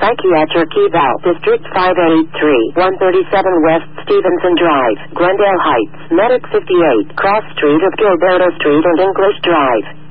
Psychiatric Eval, District 583, 137 West Stevenson Drive, Glendale Heights, Medic 58, Cross Street of Gilberto Street and English Drive.